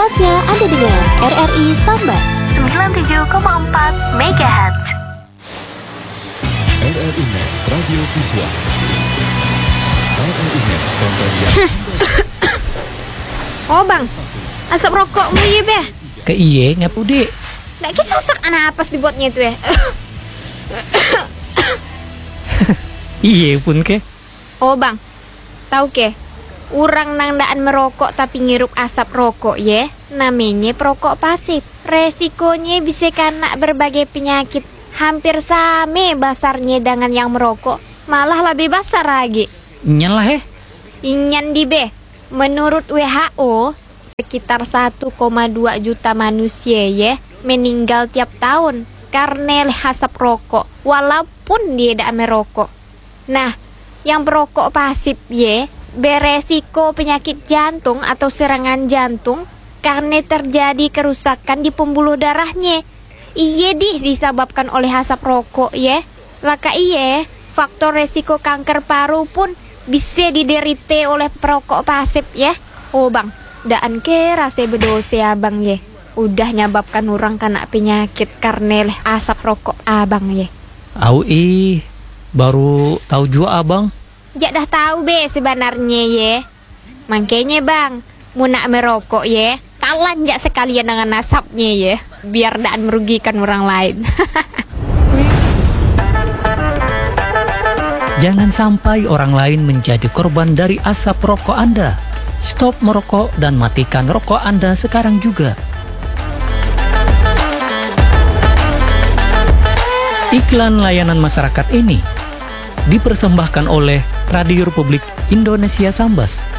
Saatnya Anda dengar RRI Sambas 97,4 MHz. RRI Net Radio Visual. RRI Net konten yang Oh bang, asap rokokmu ya beh. Ke iye ngapu dek. Nggak kisah sak napas dibuatnya itu ya. Iye pun ke. Oh bang, tahu ke? Urang nang daan merokok tapi ngirup asap rokok ya. Namanya perokok pasif. Resikonya bisa kena berbagai penyakit. Hampir sama basarnya dengan yang merokok. Malah lebih besar lagi. Nyalah Inyan di beh. Menurut WHO, sekitar 1,2 juta manusia ya meninggal tiap tahun karena asap rokok walaupun dia tidak merokok. Nah, yang perokok pasif ya beresiko penyakit jantung atau serangan jantung karena terjadi kerusakan di pembuluh darahnya. Iya disebabkan oleh asap rokok ya. Laka iya, faktor resiko kanker paru pun bisa diderita oleh perokok pasif ya. Oh bang, daan ke rasa berdosa abang ya. Udah nyebabkan orang kena penyakit karena asap rokok abang ya. Au baru tahu juga abang. Jak dah tahu be sebenarnya ya. Makanya bang, mau nak merokok ya, kalan jak sekalian dengan asapnya ya, biar daan merugikan orang lain. Jangan sampai orang lain menjadi korban dari asap rokok Anda. Stop merokok dan matikan rokok Anda sekarang juga. Iklan layanan masyarakat ini dipersembahkan oleh Radio Republik Indonesia Sambas